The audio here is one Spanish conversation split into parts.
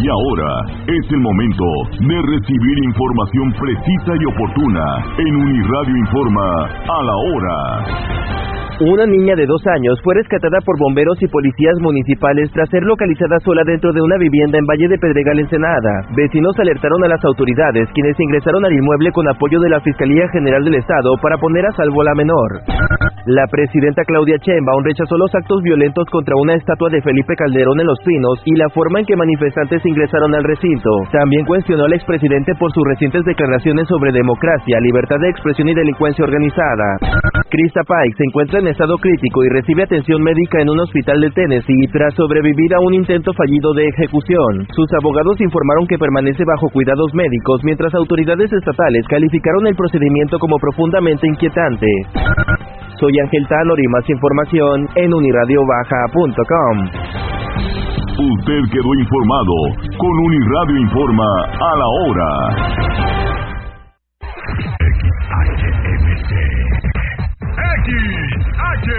Y ahora es el momento de recibir información precisa y oportuna en Uniradio Informa a la hora. Una niña de 2 años fue rescatada por bomberos y policías municipales tras ser localizada sola dentro de una vivienda en Valle de Pedregal, Ensenada. Vecinos alertaron a las autoridades, quienes ingresaron al inmueble con apoyo de la Fiscalía General del Estado para poner a salvo a la menor. La presidenta Claudia Sheinbaum rechazó los actos violentos contra una estatua de Felipe Calderón en Los Pinos y la forma en que manifestantes ingresaron al recinto. También cuestionó al expresidente por sus recientes declaraciones sobre democracia, libertad de expresión y delincuencia organizada. Krista Pike se encuentra en estado crítico y recibe atención médica en un hospital de Tennessee tras sobrevivir a un intento fallido de ejecución. Sus abogados informaron que permanece bajo cuidados médicos, mientras autoridades estatales calificaron el procedimiento como profundamente inquietante. Soy Ángel Tanor y más información en unirradiobaja.com. Usted quedó informado con Uniradio Informa a la hora. XHMG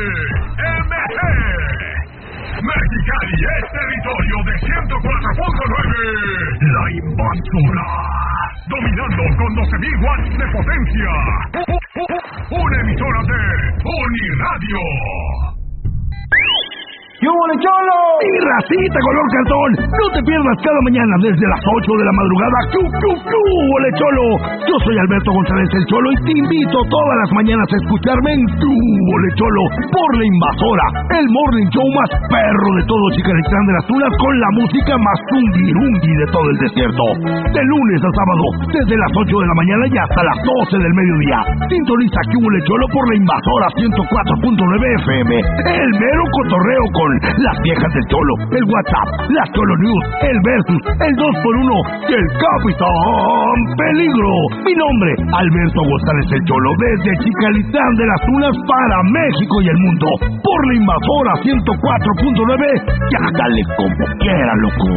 Mexicali es territorio de 104.9. La Invasora, dominando con 12.000 watts de potencia. Una emisora de Uniradio. ¡Yo, Cholo! ¡Mi racita color cartón! No te pierdas cada mañana desde las 8 de la madrugada. ¡Ole Cholo! Yo soy Alberto González el Cholo y te invito todas las mañanas a escucharme en Ole Cholo por La Invasora, el morning show más perro de todo Chicalitlán de las Tunas, con la música más zungirungui de todo el desierto. De lunes a sábado, desde las 8 de la mañana y hasta las 12 del mediodía. Sintoniza Ole Cholo por La Invasora 104.9 FM. El mero cotorreo con las viejas del Cholo, el WhatsApp, las Cholo News, el Versus, el 2x1 y el Capitán Peligro. Mi nombre, Alberto González el Cholo, desde Chicalitlán de las Tunas para México y el mundo, por La Invasora 104.9. Ya dale como quiera, loco.